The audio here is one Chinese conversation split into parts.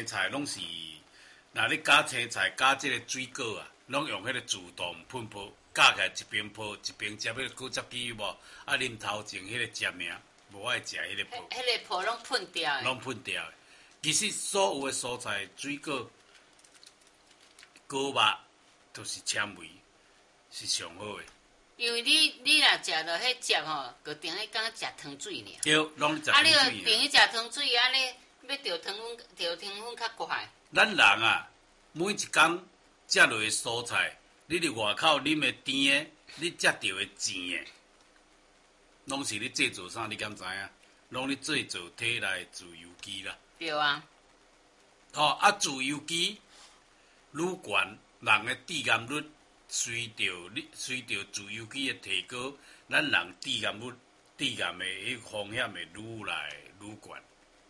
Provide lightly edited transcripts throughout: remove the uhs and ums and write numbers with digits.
青菜拢是，若你加青菜加即个水果啊，拢用迄个自动喷泡，加起来一边泡一边接，迄个9记无？啊，啉头前迄个汁尔，无爱食迄个泡。 迄个泡拢喷掉的。 拢喷掉的。其实所有的蔬菜、水果、果肉，都是纤维，是上好的。 因为你若食到迄汁吼，就等于讲食汤水尔。 对，拢食汤水。 啊，你等于食汤水，安尼要着汤粉较快。 咱人啊，每一工食落的蔬菜，你伫外口啉的甜的，你食到的甜的，拢是你制作啥？你敢知影？拢你制作体内自由基啦。 对啊。 自由基愈悬，人的致癌率随着自由基的提高，咱人致癌的迄风险会愈来愈悬。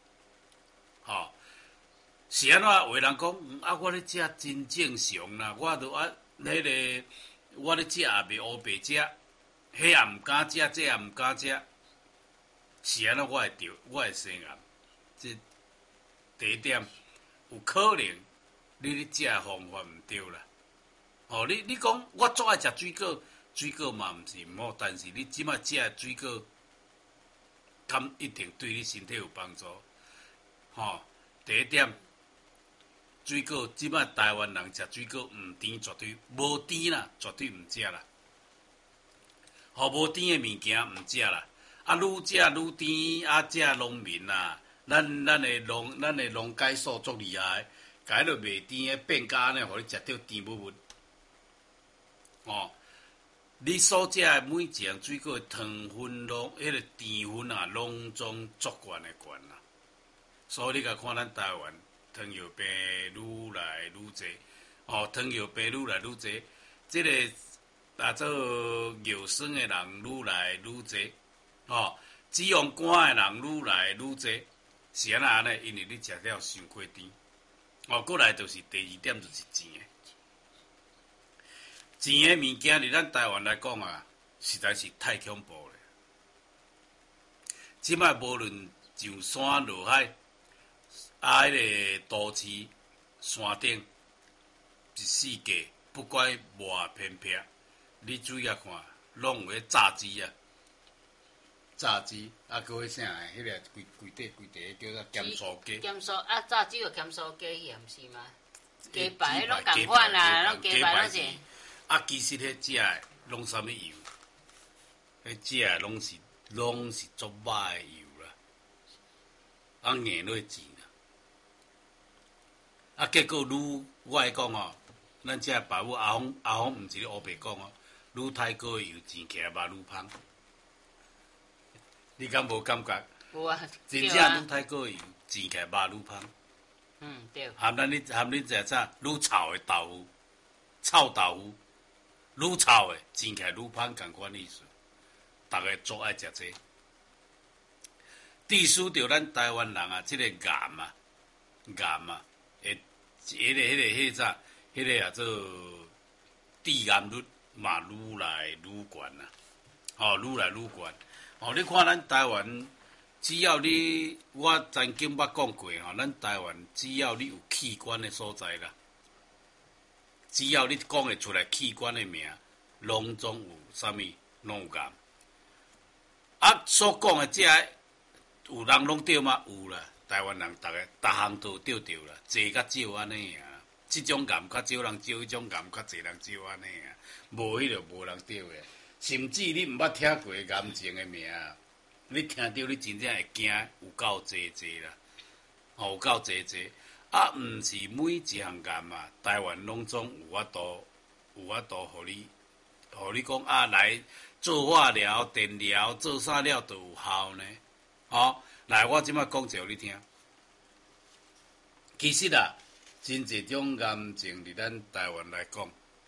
是安怎？有人讲，我咧食真正常啦，我都我咧食也袂乌白食，迄也毋敢食，这也毋敢食。是安怎？我会生癌。这第一点，有可能你咧食的方法毋对啦。你讲我最爱食水果，水果嘛毋是毋好，但是你即摆食的水果，敢一定对你身体有帮助？第一点。水果，即摆台湾人食水果毋甜，绝对无甜啦，绝对毋食啦。无甜的物件毋食啦。愈食愈甜，食农民啦，咱的农改素足厉害，改落袂甜的变甲安尼，互你食到甜不不。你所食的每一样水果的糖分拢，迄个甜分啊，拢总足悬的悬啦。所以你甲看咱台湾。糖尿病愈来愈济，糖尿病愈来愈济，即个做尿酸的人愈来愈济，脂肪肝的人愈来愈济，是安尼？因为你食了伤过甜。过来就是第二点，就是甜的。甜的物件伫咱台湾来讲啊，实在是太恐怖了。即摆无论上山落海。迄个都市山顶一世界，不管偌偏僻，你注意看，拢有迄炸鸡啊，炸鸡搁迄啥诶，迄个规地叫做咸酥鸡。 咸酥炸鸡就咸酥鸡嫌是吗？鸡排拢共款啦，拢鸡排拢是。 其实迄只诶拢啥物油？迄只诶拢是足歹诶油啦，硬落去钱。结果我爱讲咱这爸母阿峰毋是咧乌白讲愈太过油煎起来肉愈芳。你敢无感觉？ 有啊， 真正愈太过油煎起来肉愈芳。 对。 含恁食啥？愈臭的豆腐，臭豆腐，愈臭的煎起来愈芳，共款意思。大家足爱食这。致使着咱台湾人啊，即个癌啊，会迄个啥，迄个也做致癌率嘛愈来愈悬啦，愈来愈悬。你看咱台湾，只要我曾经捌讲过咱台湾只要你有器官的所在啦，只要你讲会出来器官的名，拢总有啥物，拢有癌。所讲的这有人拢对吗？有啦。台湾人逐项都对啦，侪甲少安尼啊。即种癌较少人少，迄种癌较侪人少安尼啊。无迄就无人对诶。甚至你毋捌听过癌症诶名，你听到你真正会惊，有够济啦，有够济。毋是每一项癌啊，台湾拢总有法度，互你讲来做化疗、电疗，做啥了都有效呢？来，我即摆讲一个你听。其实真侪种癌症伫咱台湾来讲，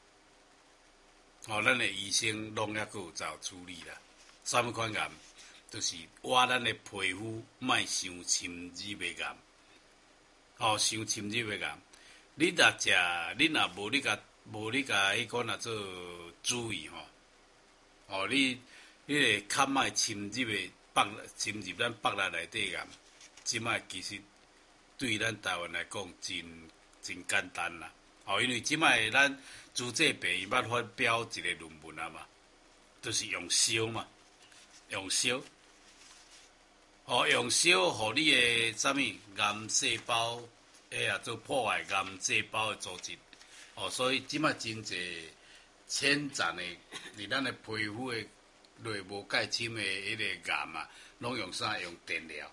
咱的医生拢还佫有在处理啦。啥物款癌？就是活咱的皮肤，莫伤侵入的癌。伤侵入的癌。你若食，你若无你甲迄款做注意你迄个较莫侵入的侵入咱腹内底癌，即摆其实对咱台湾来讲真简单啦。因为即摆咱主治病院捌发表一个论文啊嘛，就是用烧嘛，用烧。用烧，互你的啥物癌细胞，做破坏癌细胞的组织。所以即摆真侪潜在的，伫咱的皮肤的内无钙侵的迄个癌啊，拢用啥？用电疗，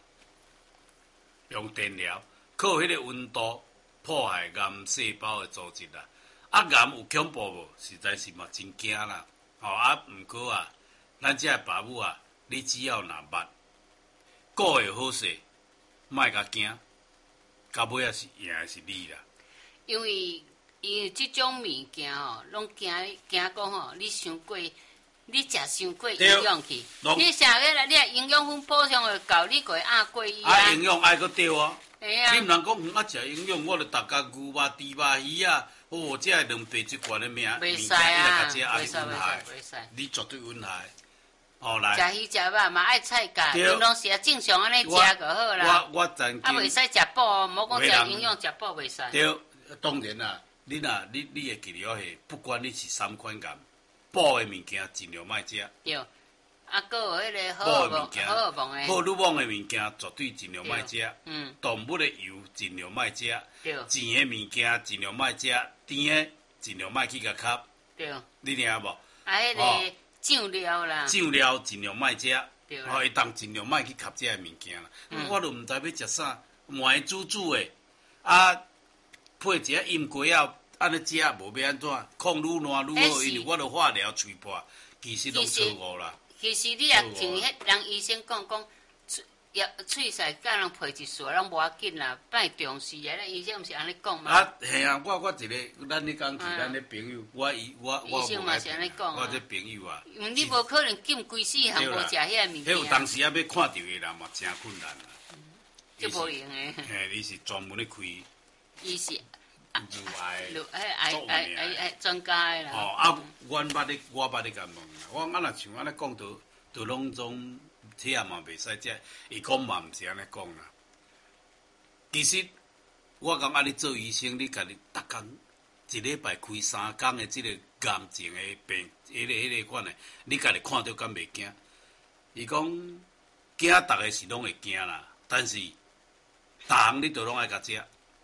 靠迄个温度破坏癌细胞的组织啦。癌有恐怖无？实在是嘛真惊啦。毋过啊，咱遮的爸母啊，你只要若捌。顾会好势，莫甲惊，到尾也是赢的是你啦。 因为即种物件拢惊讲吼，你伤过，你食伤过营养去，你食个你营养分补充会够，你过压过伊啊。 营养爱搁对啊。 啊。 你毋通讲食营养，我著逐家牛肉、猪肉、鱼啊，这两倍即罐的命， 袂使啊， 袂使。你绝对稳害。 来，食鱼食肉嘛爱菜价，运动时啊正常安尼食就好啦。 我曾经袂使食补，莫讲食营养食补袂使。 对，当然啦，你会记了下，不管你是三款癌，补的物件尽量莫食。 对，搁有迄个荷尔蒙的。 荷尔蒙的物件绝对尽量莫食。 嗯。 动物的油尽量莫食。 对。 甜的物件尽量莫食，甜的尽量莫去甲吸。 对。 你听无？ 迄个。酱料啦， 酱料尽量莫食， 会当尽量莫去吸这个物件啦。我都毋知要食啥，糜煮的，配一下阴鸡啊，安尼食无要安怎？抗愈烂愈好，因为我都化疗吹破，其实拢错误啦。 其实你也像迄人医生讲，喙齿甲人配一束，拢无要紧啦，别重视啊！咱医生毋是安尼讲嘛？ 系啊，我一个，咱咧讲起咱咧朋友，我医生嘛是安尼讲我这朋友啊， 你无可能禁规世项无食遐物件。 迄有当时啊，要看到的人嘛，真困难啦。 这无用诶。 嘿，你是专门咧开。 伊是。 乳癌专家诶啦。 我捌咧甲问啦，我若像安尼讲都拢总。铁也嘛袂使食，伊讲嘛毋是安尼讲啦。其实我感觉你做医生，你家己逐工一礼拜开3工的即个癌症的病，迄个款的，你家己看到敢袂惊？伊讲惊，逐个是拢会惊啦，但是逐项你都拢爱甲食。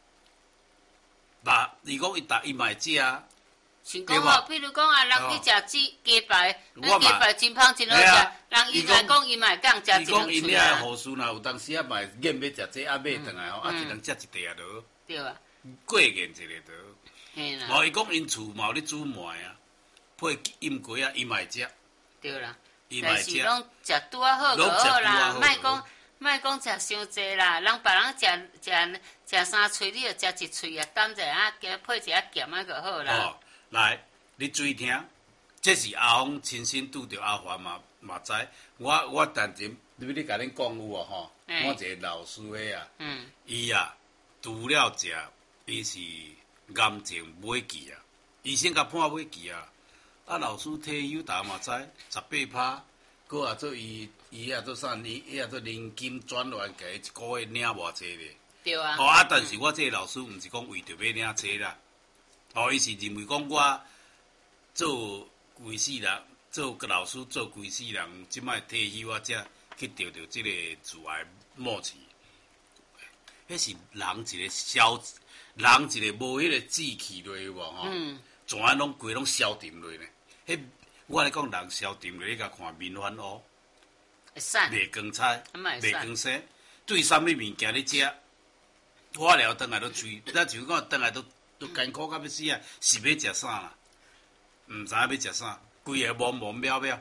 伊讲伊嘛会食啊。 像讲吼，比如讲啊，人去食鸡排，咱鸡排真芳真好食，人伊来讲伊嘛会讲食一两喙啊。伊讲因遐的护士若有当时啊嘛会瘾要食这，买转来吼，一人食一块啊都。 对啊。 过瘾一个都。 嘿啦。 伊讲因厝嘛有咧煮糜啊，配阴鸡啊，伊嘛会食。 对啦。 伊嘛会食。 但是拢食拄啊好就好啦，莫讲食伤济啦，人别人食3喙，你就食一喙啊，等者啊，加配一下咸啊就好啦。 来，你注意听，这是阿峰亲身拄着阿华嘛知。我当前你甲恁讲有哦吼，我一个老师迄啊，伊啊除了食，伊是癌症尾期啊，医生甲判尾期啊，老师退休大家嘛知，18%，搁啊做伊啊做啥呢？伊啊做年金转换，加一个月领偌济咧。 对啊。 但是我这个老师毋是讲为着要领这啦。伊是认为讲我做规世人，做老师做规世人，即摆退休啊，才去得到即个致癌末期。迄是人一个无迄个志气落去无吼，全拢规拢消沉落呢。迄我来讲，人消沉落，你甲看面反乌，袂光彩，袂光鲜。对啥物物件你食，化疗转来都吹，咱像讲转来都艰苦到要死啊！是要食啥啦？毋知影要食啥，规个懵懵渺渺。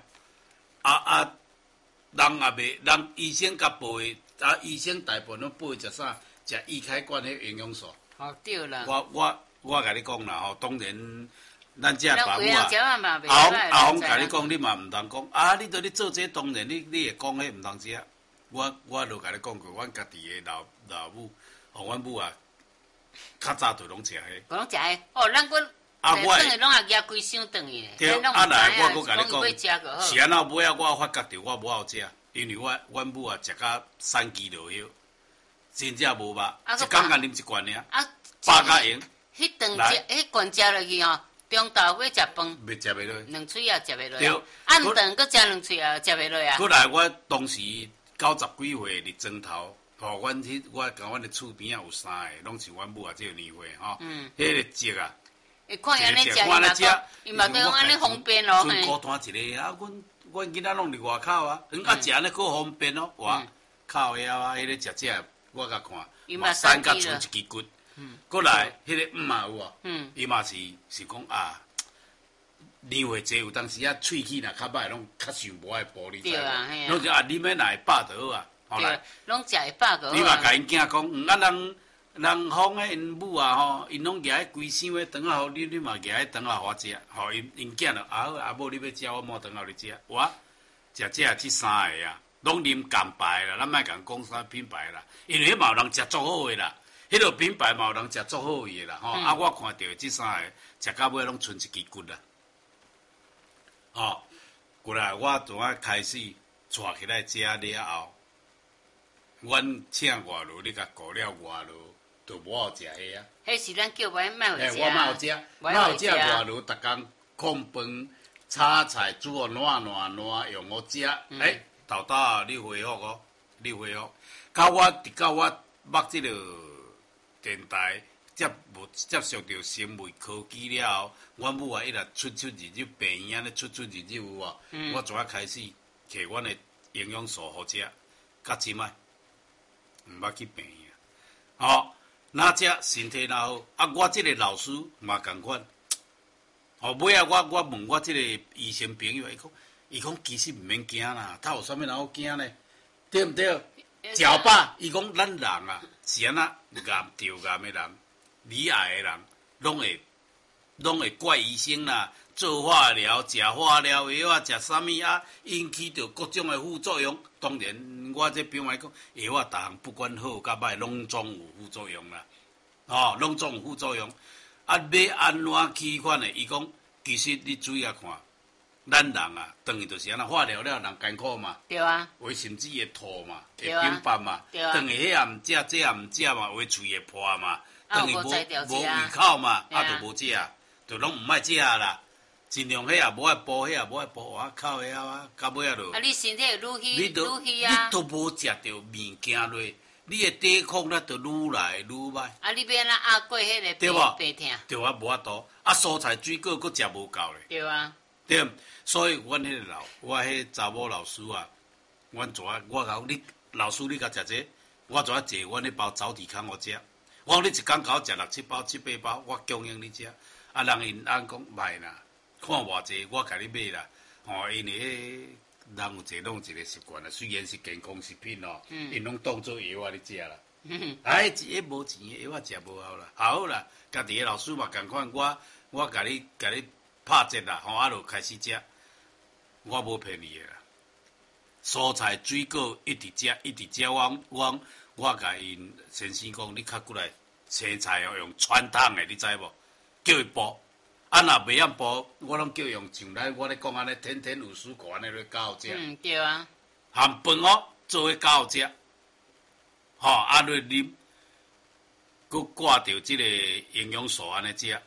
人也袂，人医生甲报的，医生大部分拢报食啥？食益开罐迄营养素。 对啦。 我甲你讲啦吼，当然，咱遮爸母阿峰甲你讲，你嘛毋通讲你咧做这，当然你会讲迄毋通食。我就甲你讲过，阮家己的老母，阮母啊。较早就拢食迄， 拢食迄。咱阮转去拢也夹规箱转去。 对，来我阁甲你讲，是安怎尾啊？我发觉着我无好食，因为阮母啊食甲3期落叶， 真正无捌，一工甲啉一罐尔，饱甲用。 迄顿食，迄罐食落去吼，中昼要食饭， 袂食袂落， 两喙也食袂落，暗顿搁食两喙也食袂落啊。 过来，我当时90几岁日庄头，吼，我甲阮的厝边啊有3个，拢是阮母啊，即个年岁吼。迄个节啊， 会看安尼食，伊嘛讲安尼方便咯。 剩孤单一个啊，阮囡仔拢伫外口啊，啊食安尼够方便咯，哇，靠腰啊，迄个食食，我甲看，嘛三甲剩一支骨。过来，迄个嘛有啊，伊嘛是讲啊，年岁济有当时啊，喙齿若较歹，拢较想无爱补，你知无？拢是啊，啉迄若会饱就好啊。 对，拢食会饱就好。 你嘛甲因囝讲，啊人方诶，因母啊吼，因拢夹迄规箱诶肠仔互你，你嘛夹迄肠仔互我食，吼因囝就啊好，阿母你要食，我摸肠仔互你食。我食即3个啊，拢啉共牌啦，咱莫共讲啥品牌啦，因为迄嘛有人食足好诶啦。迄落品牌嘛有人食足好伊啦，吼！啊，我看到即3个食到尾拢剩一支骨啦，吼！过来我从啊开始带起来食了后，阮请外劳，你甲雇了外劳，就无好食迄啊。 迄是咱叫外卖有食。 我嘛有食，嘛有食外劳，逐工控饭、炒菜、煮哦烂用我食。豆豆啊，你回复哦，你回复。到我捌即个。电台接触到生物科技了后，阮母啊一直出入病院，安尼出入有无？我怎啊开始摕阮的营养素好食，到即摆毋捌去病院。吼，哪食身体哪好？啊，我即个老师嘛共款。后尾啊，我问我即个医生朋友，伊讲其实毋免惊啦，他有啥物人好惊呢？对毋对？食饱，伊讲咱人啊，是安那癌着癌的人，罹癌的人，拢会怪医生啦，做化疗、食化疗药啊，食啥物啊，引起着各种的副作用。当然，我这边来讲，药啊，逐项不管好甲歹，拢总有副作用啦，吼，拢总有副作用。啊，要安怎起款的？伊讲，其实你注意啊看。咱人啊，当然就是安那化疗了，人艰苦嘛。 对啊。 为甚至会吐嘛，会并发嘛。对啊。当然，迄也毋食，这也毋食嘛，为喙会破嘛。当然无胃口嘛，啊，就无食，就拢毋爱食啦。尽量迄也无爱补，迄也无爱补，我靠遐啊，到尾啊就。 啊，你身体会愈虚啊。 你都无食着物件落，你的抵抗力就愈来愈歹。 啊，你要安怎压过迄个病痛？ 对啊，无法度。啊，蔬菜水果佫食无够咧。 对啊。 对，所以阮我迄查某老师啊，我讲你老师你甲食这，我坐阮迄包走地康我食，我讲你一工甲我食6、7包、7、8包，我供应你食。啊，人因按讲歹啦，看偌济我甲你买啦，吼，因为人有一拢有一个习惯啦，虽然是健康食品哦，因拢当做药啊咧食啦。一个无钱的药啊食无好啦，好啦，家己的老师嘛共款，我甲你拍折啦，吼，啊，就开始食。我无骗你的啦，蔬菜水果一直食。我甲因先生讲，你较过来青菜哦，用传统的，你知无？叫伊煲。啊，若袂晓煲，我拢叫用像咱我咧讲安尼，天天有蔬果安尼咧较好食。 对啊。 含饭哦，做伙较好食。吼，啊，落啉，佮挂着即个营养素安尼食。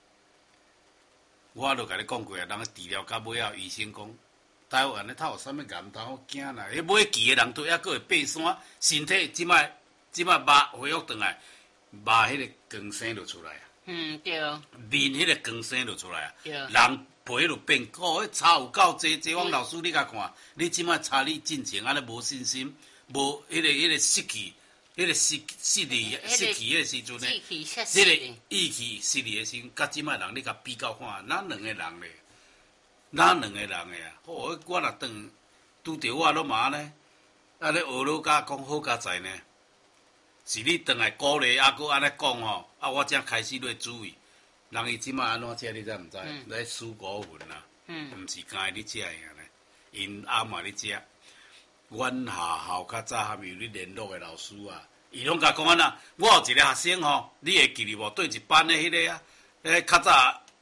我著甲你讲过啊，人治疗到尾啊，医生讲，台湾咧，他有啥物癌头好惊啦？迄买旗诶人都还佫会爬山，身体即摆肉恢复转来，肉迄个光生就出来啊。 对。 面迄个光生就出来啊。 对。 人皮就变古，迄差有够济。汪老师，你甲看，你即摆查你进前安尼无信心，无迄个失去。迄个失去迄个时阵呢，迄个意气失去的时阵，甲即摆人你甲比较看，哪两个人咧？啊！我若拄着我拢嘛呢，啊咧学老家讲好佳哉呢，是你转来鼓励啊，佫安尼讲吼，啊我才开始咧注意，人伊即摆安怎食，你知毋知？咧输果粉啊，毋是干你食尔呢，因阿嘛咧食。阮学校较早还没有咧联络的老师啊，伊拢甲讲安那，我有一个学生吼，你会记哩无？对一班的迄个啊，较早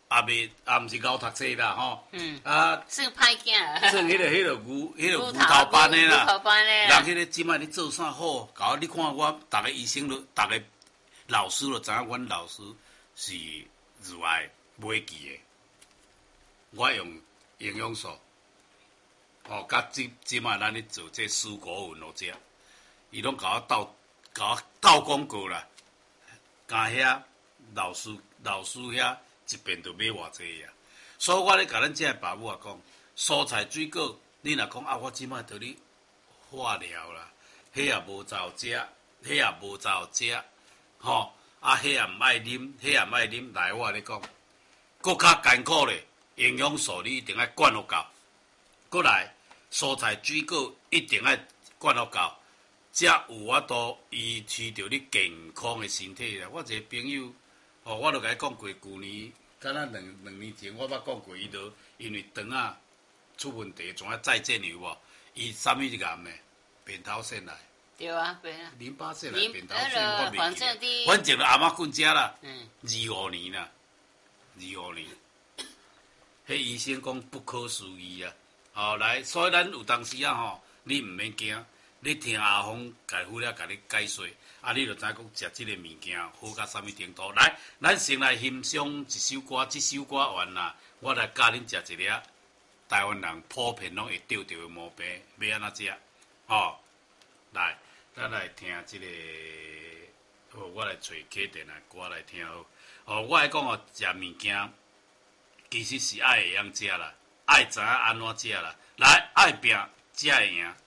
毋是熬读册啦吼。 算歹囝。 算迄个牛头班的啦。 牛头班的。 人迄个即摆你做啥好？搞你看我，逐个医生都，逐个老师都知影，阮老师是热爱买记的。我用营养素，甲即摆咱咧做这蔬果文咯，这伊拢甲我斗广告啦。甲遐老师遐一遍就买偌济啊！所以我咧甲咱遮爸母讲，蔬菜水果，你若讲啊，我即摆着你化疗啦，迄也无走食，迄也无走食，吼迄也毋爱啉，迄也毋爱啉。来，我咧讲，搁较艰苦咧，营养素你一定爱灌落够。搁来，蔬菜水果一定爱灌落够。才有法度维持着你健康的身体啦。我一个朋友，我著甲伊讲过，旧年，敢若两年前，我捌讲过，伊著因为肠仔出问题，怎啊再见有无？伊啥物癌呢？扁桃腺癌。 对啊，对啊。 淋巴腺癌、扁桃腺，我袂记。反正阿嬷棍食啦。25年啦，25年。迄医生讲不可思议啊！来，所以咱有当时你毋免惊。你听阿峰解夫了，甲你解说，你就知讲食即个物件好到啥物程度。来，咱先来欣赏一首歌，这首歌完啦，我来教恁食一粒台湾人普遍拢会钓着的毛病，要安怎食？来，咱来听这个，我来找起电来歌来听好。我来讲食物件其实是爱会晓食啦，爱知影安怎食啦。来，爱拼才会赢。